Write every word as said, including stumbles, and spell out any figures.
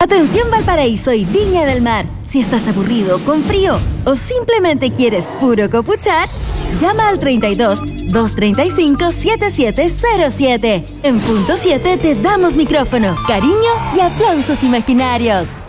Atención Valparaíso y Viña del Mar. Si estás aburrido, con frío o simplemente quieres puro copuchar, llama al treinta y dos, doscientos treinta y cinco, setenta y siete cero siete. En punto siete te damos micrófono, cariño y aplausos imaginarios.